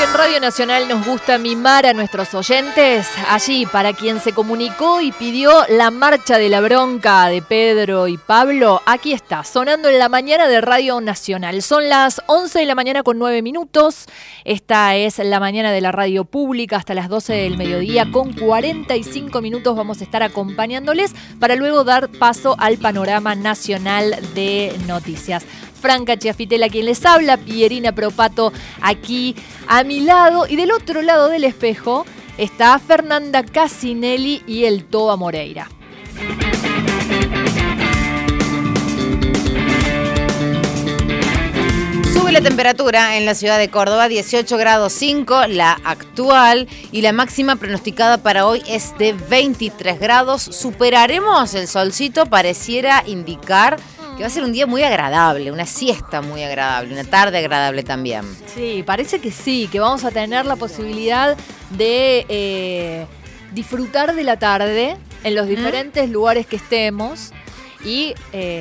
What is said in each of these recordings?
en Radio Nacional nos gusta mimar a nuestros oyentes, allí para quien se comunicó y pidió la marcha de la bronca de Pedro y Pablo, aquí está, sonando en la mañana de Radio Nacional. Son las 11 de la mañana con 9 minutos, esta es la mañana de la radio pública hasta las 12 del mediodía con 45 minutos vamos a estar acompañándoles para luego dar paso al panorama nacional de noticias. Franca Chiafitela quien les habla, Pierina Propato aquí a mi lado y del otro lado del espejo está Fernanda Casinelli y el Toa Moreira. Sube la temperatura en la ciudad de Córdoba, 18 grados 5, la actual, y la máxima pronosticada para hoy es de 23 grados. Superaremos el solcito, pareciera indicar que va a ser un día muy agradable, una siesta muy agradable, una tarde agradable también. Sí, parece que sí, que vamos a tener la posibilidad de disfrutar de la tarde en los diferentes lugares que estemos y,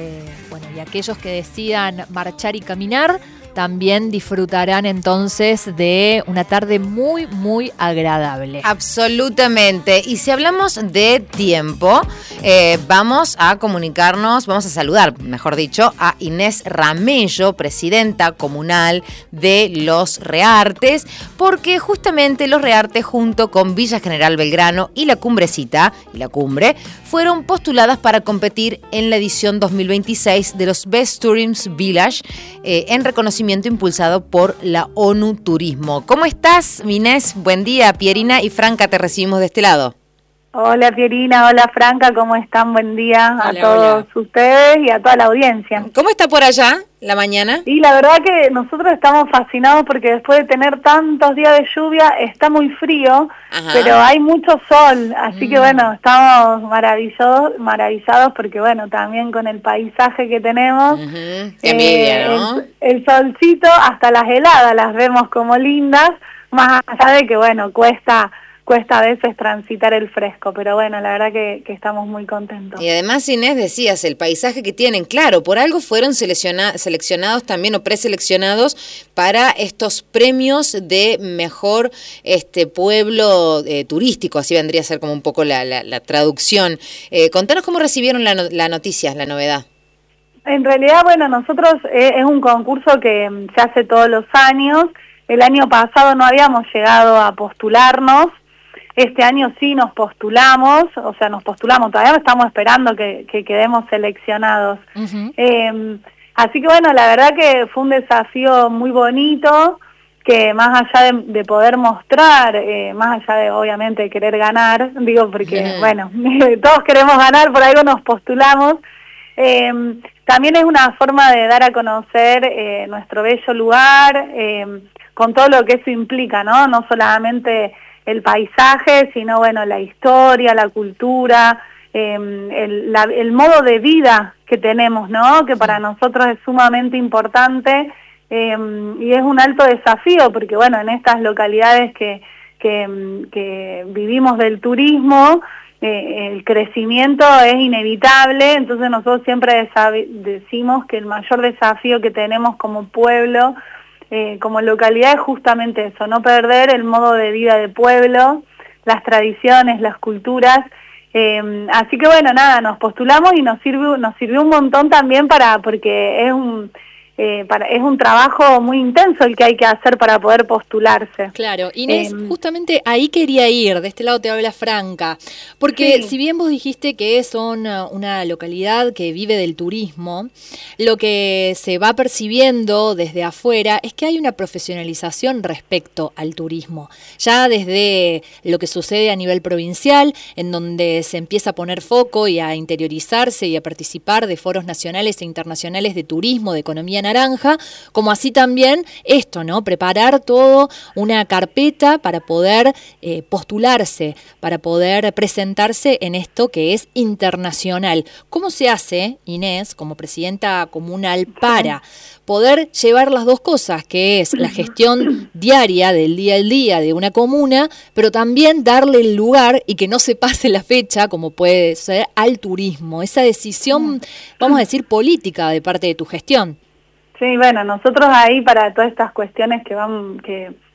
y aquellos que decidan marchar y caminar también disfrutarán entonces de una tarde muy, muy agradable. Absolutamente. Y si hablamos de tiempo, vamos a comunicarnos, vamos a saludar, mejor dicho, a Inés Ramello, presidenta comunal de Los Reartes, porque justamente Los Reartes junto con Villa General Belgrano y La Cumbrecita, y La Cumbre, fueron postuladas para competir en la edición 2026 de los Best Tourism Village en reconocimiento impulsado por la ONU Turismo. ¿Cómo estás, Inés? Buen día, Pierina y Franca, te recibimos de este lado. Hola Pierina, hola Franca, ¿cómo están? Buen día a todos ustedes y a toda la audiencia. ¿Cómo está por allá la mañana? Y la verdad que nosotros estamos fascinados porque después de tener tantos días de lluvia está muy frío, pero hay mucho sol, así que bueno, estamos maravillados porque bueno, también con el paisaje que tenemos, Qué envidia, ¿no? el solcito, hasta las heladas las vemos como lindas, más allá de que bueno, cuesta a veces transitar el fresco, pero bueno, la verdad que estamos muy contentos. Y además, Inés, decías, el paisaje que tienen, claro, por algo fueron seleccionados también o preseleccionados para estos premios de mejor pueblo turístico, así vendría a ser como un poco la traducción. Contanos cómo recibieron la noticia, la novedad. En realidad, bueno, nosotros es un concurso que se hace todos los años. El año pasado no habíamos llegado a postularnos. Este año sí nos postulamos, todavía estamos esperando que quedemos seleccionados. Así que bueno, la verdad que fue un desafío muy bonito, que más allá de poder mostrar, más allá de obviamente querer ganar, digo porque bueno, todos queremos ganar, por algo nos postulamos, también es una forma de dar a conocer nuestro bello lugar, con todo lo que eso implica, ¿no? No solamente el paisaje, sino bueno, la historia, la cultura, el modo de vida que tenemos, ¿no? Que para nosotros es sumamente importante y es un alto desafío, porque bueno, en estas localidades que vivimos del turismo, el crecimiento es inevitable, entonces nosotros siempre decimos que el mayor desafío que tenemos como pueblo, como localidad es justamente eso, no perder el modo de vida de pueblo, las tradiciones, las culturas, así que bueno, nada, nos postulamos y nos sirvió un montón también porque es un trabajo muy intenso el que hay que hacer para poder postularse. Claro, Inés, justamente ahí quería ir, de este lado te habla Franca, porque si bien vos dijiste que son una localidad que vive del turismo, lo que se va percibiendo desde afuera es que hay una profesionalización respecto al turismo, ya desde lo que sucede a nivel provincial, en donde se empieza a poner foco y a interiorizarse y a participar de foros nacionales e internacionales de turismo, de economía naranja, como así también esto, ¿no? Preparar todo una carpeta para poder postularse, para poder presentarse en esto que es internacional. ¿Cómo se hace, Inés, como presidenta comunal, para poder llevar las dos cosas, que es la gestión diaria del día al día de una comuna, pero también darle el lugar y que no se pase la fecha, como puede ser, al turismo? Esa decisión, vamos a decir, política de parte de tu gestión. Sí, bueno, nosotros ahí para todas estas cuestiones que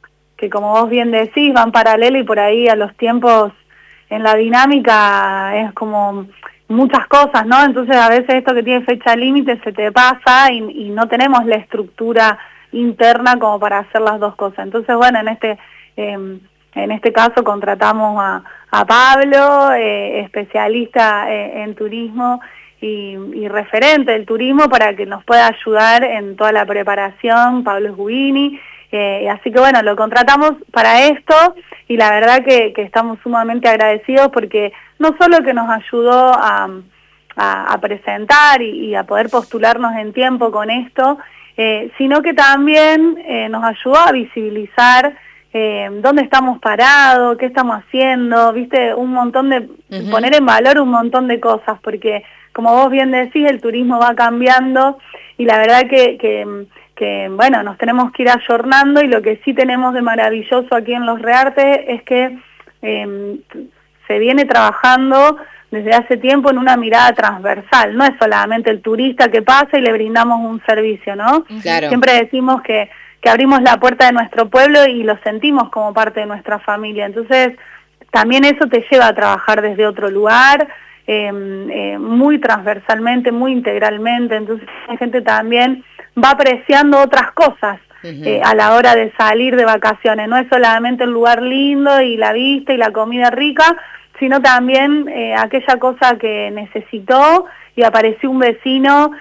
como vos bien decís, van paralelo y por ahí a los tiempos en la dinámica es como muchas cosas, ¿no? Entonces a veces esto que tiene fecha límite se te pasa y no tenemos la estructura interna como para hacer las dos cosas. Entonces, bueno, en este caso contratamos a Pablo, especialista en turismo y referente del turismo, para que nos pueda ayudar en toda la preparación. Pablo Sguini. Así que bueno, lo contratamos para esto y la verdad que estamos sumamente agradecidos, porque no solo que nos ayudó a presentar y a poder postularnos en tiempo con esto, sino que también nos ayudó a visibilizar dónde estamos parados, qué estamos haciendo, viste, un montón de, poner en valor un montón de cosas, porque como vos bien decís, el turismo va cambiando y la verdad que bueno, nos tenemos que ir ayornando, y lo que sí tenemos de maravilloso aquí en Los Reartes es que se viene trabajando desde hace tiempo en una mirada transversal. No es solamente el turista que pasa y le brindamos un servicio, ¿no? Claro. Siempre decimos que abrimos la puerta de nuestro pueblo y lo sentimos como parte de nuestra familia. Entonces, también eso te lleva a trabajar desde otro lugar, muy transversalmente, muy integralmente. Entonces, la gente también va apreciando otras cosas a la hora de salir de vacaciones. No es solamente el lugar lindo y la vista y la comida rica, sino también aquella cosa que necesitó y apareció un vecino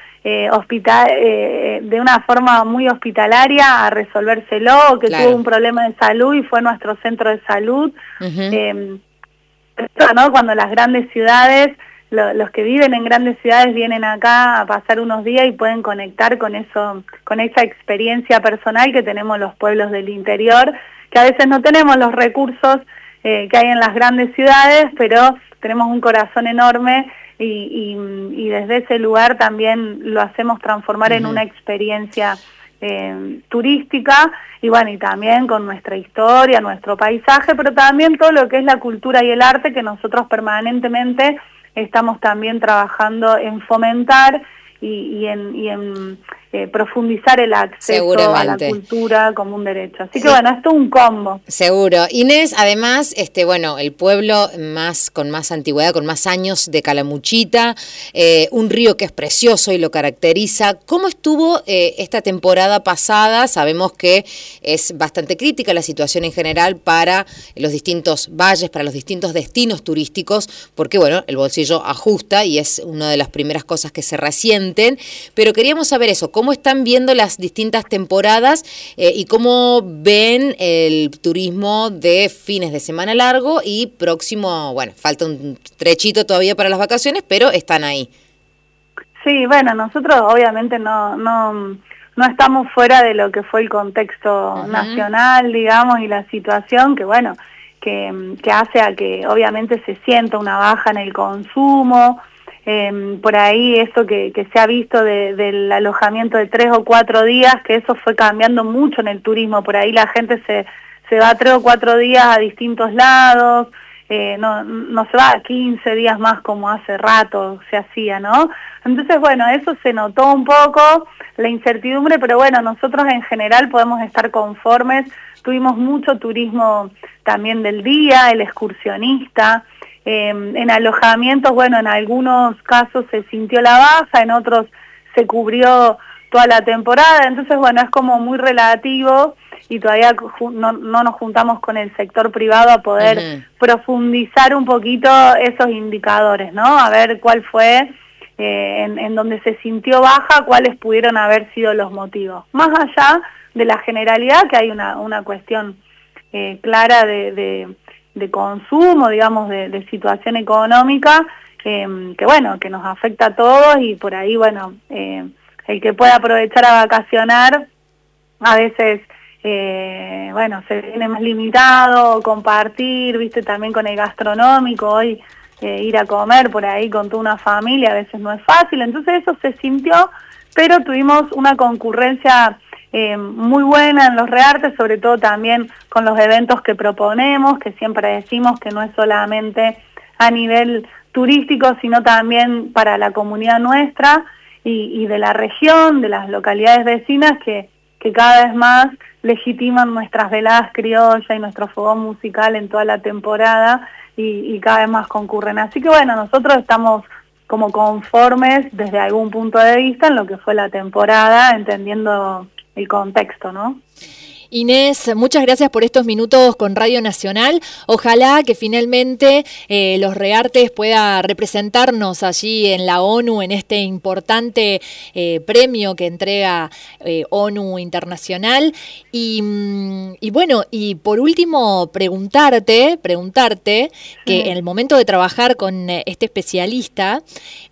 de una forma muy hospitalaria a resolvérselo, o que tuvo un problema de salud y fue a nuestro centro de salud. ¿No? Cuando las grandes ciudades, los que viven en grandes ciudades vienen acá a pasar unos días y pueden conectar con eso, con esa experiencia personal que tenemos los pueblos del interior, que a veces no tenemos los recursos que hay en las grandes ciudades, pero tenemos un corazón enorme y desde ese lugar también lo hacemos transformar en una experiencia turística, y bueno, y también con nuestra historia, nuestro paisaje, pero también todo lo que es la cultura y el arte, que nosotros permanentemente estamos también trabajando en fomentar y en profundizar el acceso a la cultura como un derecho. Así que bueno, esto es un combo. Seguro. Inés, además, bueno, el pueblo con más antigüedad, con más años de Calamuchita, un río que es precioso y lo caracteriza. ¿Cómo estuvo esta temporada pasada? Sabemos que es bastante crítica la situación en general para los distintos valles, para los distintos destinos turísticos, porque bueno, el bolsillo ajusta y es una de las primeras cosas que se resienten, pero queríamos saber eso, ¿cómo están viendo las distintas temporadas y cómo ven el turismo de fines de semana largo y próximo? Bueno, falta un trechito todavía para las vacaciones, pero están ahí. Sí, bueno, nosotros obviamente no estamos fuera de lo que fue el contexto nacional, digamos, y la situación que, bueno, que hace a que obviamente se sienta una baja en el consumo. Por ahí esto que se ha visto del alojamiento de 3 o 4 días, que eso fue cambiando mucho en el turismo. Por ahí la gente se va 3 o 4 días a distintos lados, no se va 15 días más como hace rato se hacía, ¿no? Entonces, bueno, eso se notó un poco, la incertidumbre, pero bueno, nosotros en general podemos estar conformes. Tuvimos mucho turismo también del día, el excursionista. En alojamientos, bueno, en algunos casos se sintió la baja, en otros se cubrió toda la temporada. Entonces, bueno, es como muy relativo y todavía no nos juntamos con el sector privado a poder profundizar un poquito esos indicadores, ¿no? A ver cuál fue en donde se sintió baja, cuáles pudieron haber sido los motivos. Más allá de la generalidad, que hay una cuestión clara de consumo, digamos, de situación económica, que bueno, que nos afecta a todos, y por ahí, bueno, el que pueda aprovechar a vacacionar, a veces, bueno, se viene más limitado, compartir, viste, también con el gastronómico, hoy ir a comer por ahí con toda una familia a veces no es fácil, entonces eso se sintió, pero tuvimos una concurrencia muy buena en Los Reartes, sobre todo también con los eventos que proponemos, que siempre decimos que no es solamente a nivel turístico, sino también para la comunidad nuestra y de la región, de las localidades vecinas, que que cada vez más legitiman nuestras veladas criollas y nuestro fogón musical en toda la temporada y cada vez más concurren. Así que bueno, nosotros estamos como conformes desde algún punto de vista en lo que fue la temporada, entendiendo el contexto, ¿no? Inés, muchas gracias por estos minutos con Radio Nacional. Ojalá que finalmente Los Reartes pueda representarnos allí en la ONU en este importante premio que entrega ONU Internacional. Y bueno, y por último preguntarte que en el momento de trabajar con este especialista,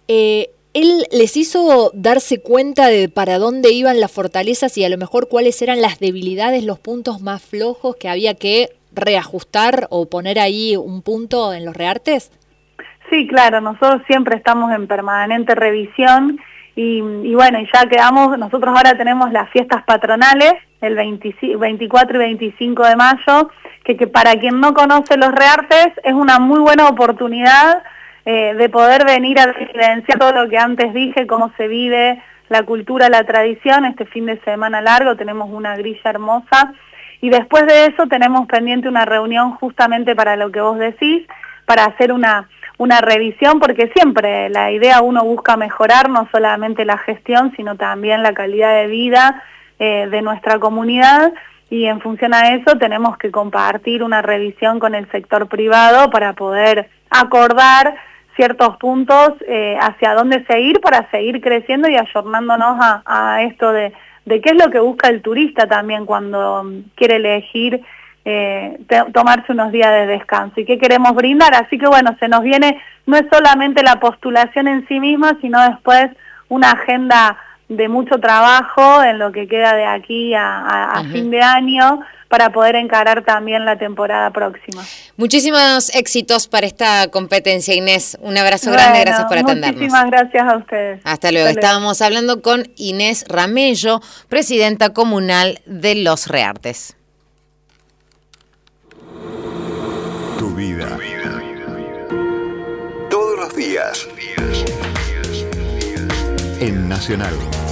él les hizo darse cuenta de para dónde iban las fortalezas y a lo mejor cuáles eran las debilidades, los puntos más flojos que había que reajustar o poner ahí un punto en Los Reartes. Sí, claro, nosotros siempre estamos en permanente revisión y bueno, y ya quedamos, nosotros ahora tenemos las fiestas patronales, el 24 y 25 de mayo, que para quien no conoce Los Reartes es una muy buena oportunidad de poder venir a evidenciar todo lo que antes dije, cómo se vive la cultura, la tradición. Este fin de semana largo tenemos una grilla hermosa y después de eso tenemos pendiente una reunión justamente para lo que vos decís, para hacer una revisión, porque siempre la idea uno busca mejorar no solamente la gestión, sino también la calidad de vida de nuestra comunidad, y en función a eso tenemos que compartir una revisión con el sector privado para poder acordar ciertos puntos hacia dónde seguir para seguir creciendo y ayornándonos a esto de qué es lo que busca el turista también cuando quiere elegir tomarse unos días de descanso y qué queremos brindar. Así que bueno, se nos viene, no es solamente la postulación en sí misma, sino después una agenda de mucho trabajo en lo que queda de aquí a fin de año, para poder encarar también la temporada próxima. Muchísimos éxitos para esta competencia, Inés. Un abrazo grande, gracias por atendernos. Muchísimas gracias a ustedes. Hasta luego. Estábamos hablando con Inés Ramello, presidenta comunal de Los Reartes. Tu vida. Todos los días. En Nacional.